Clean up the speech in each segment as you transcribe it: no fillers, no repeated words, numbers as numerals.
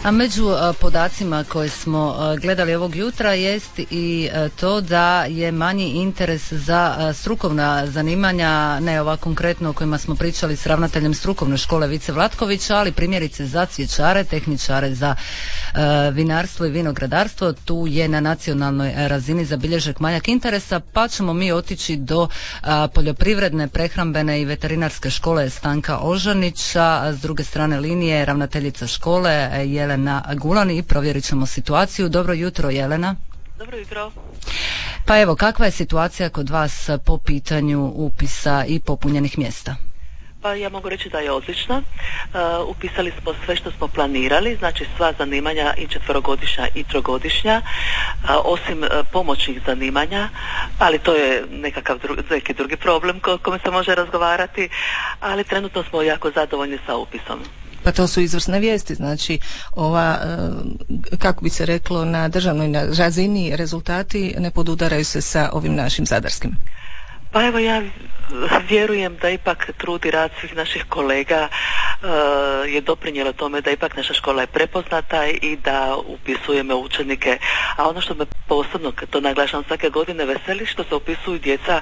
A među podacima koje smo gledali ovog jutra jest i to da je manji interes za strukovna zanimanja, ne ova konkretno o kojima smo pričali s ravnateljem strukovne škole Vice Vlatkovića, ali primjerice za cvjećare, tehničare za vinarstvo i vinogradarstvo. Tu je na nacionalnoj razini zabilježen manjak interesa, pa ćemo mi otići do poljoprivredne, prehrambene i veterinarske škole Stanka Ožanića. S druge strane linije ravnateljica škole Jelena Gulani i provjerit ćemo situaciju. Dobro jutro, Jelena. Dobro jutro. Pa evo, kakva je situacija kod vas po pitanju upisa i popunjenih mjesta? Pa ja mogu reći da je odlična. Upisali smo sve što smo planirali, znači sva zanimanja i četverogodišnja i trogodišnja, osim pomoćnih zanimanja, ali to je neki drugi problem o kome se može razgovarati, ali trenutno smo jako zadovoljni sa upisom. Pa to su izvrsne vijesti, znači ova, kako bi se reklo, na državnoj razini rezultati ne podudaraju se sa ovim našim zadarskim. Pa evo, ja vjerujem da ipak trud i rad svih naših kolega je doprinijelo tome da ipak naša škola je prepoznata i da upisujemo učenike, a ono što me posebno, to naglašavam svake godine, veseli što se upisuju djeca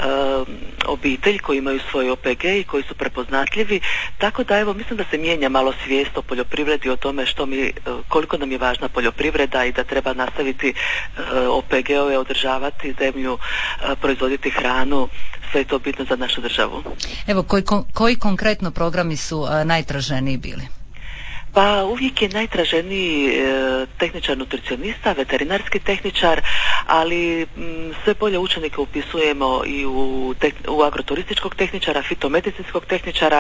obitelj koji imaju svoj OPG i koji su prepoznatljivi, tako da evo mislim da se mijenja malo svijest o poljoprivredi, o tome koliko nam je važna poljoprivreda i da treba nastaviti OPG-ove, održavati zemlju, proizvoditi hranu, sve je to bitno za našu državu. Evo, koji konkretno programi su najtraženiji bili? Pa uvijek je najtraženiji tehničar nutricionista, veterinarski tehničar, ali sve bolje učenike upisujemo i u agroturističkog tehničara, fitomedicinskog tehničara.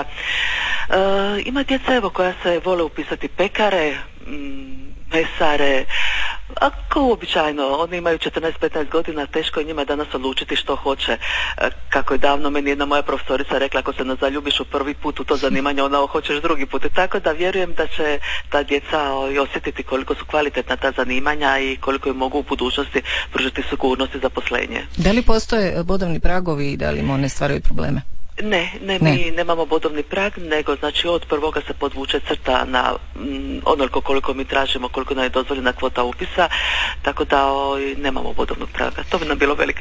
Ima djeca evo koja se vole upisati pekare, mesare, a kao uobičajeno, oni imaju 14-15 godina, teško je njima danas odlučiti što hoće. Kako je davno meni jedna moja profesorica rekla, ako se ne zaljubiš u prvi put u to zanimanje, onda hoćeš drugi put. Tako da vjerujem da će ta djeca osjetiti koliko su kvalitetna ta zanimanja i koliko im mogu u budućnosti pružiti sigurnost i zaposlenje. Da li postoje bodovni pragovi i da li one stvaraju probleme? Ne, mi nemamo bodovni prag, nego znači od prvoga se podvuče crta na onoliko koliko mi tražimo, koliko nam je dozvoljena kvota upisa, tako da nemamo bodovnog praga. To bi nam bilo veliki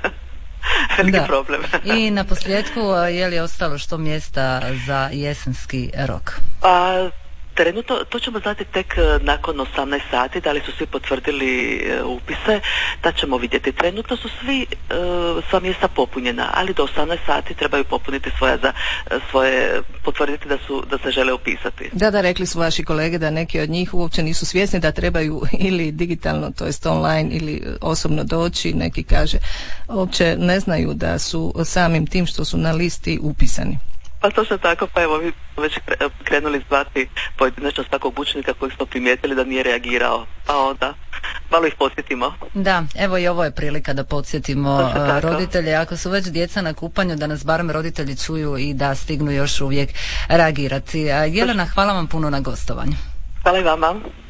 problem. I na posljedku, je li ostalo što mjesta za jesenski rok? Trenutno, to ćemo znati tek nakon 18 sati, da li su svi potvrdili upise, da ćemo vidjeti. Trenutno su sva mjesta popunjena, ali do 18 sati trebaju popuniti svoje potvrditi da se žele upisati. Da, rekli su vaši kolege da neki od njih uopće nisu svjesni da trebaju ili digitalno, to jest online, ili osobno doći, neki kaže, uopće ne znaju da su samim tim što su na listi upisani. Pa točno tako, pa evo vi već krenuli zvati pojedinačno svakog učenika kojeg smo primijetili da nije reagirao, pa onda malo ih podsjetimo. Da, evo i ovo je prilika da podsjetimo roditelje, ako su već djeca na kupanju, da nas barem roditelji čuju i da stignu još uvijek reagirati. Jelena, hvala vam puno na gostovanju. Hvala i vama.